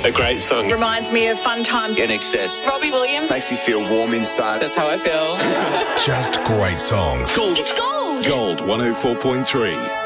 A great song. Reminds me of fun times. In Excess. Robbie Williams. Makes you feel warm inside. That's how I feel. Just great songs. It's gold. Gold 104.3.